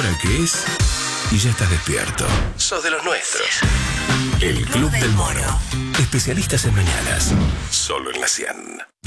hora que es y ya estás despierto. Sos de los nuestros. El Club del Mono. Especialistas en mañanas. Solo en la 100.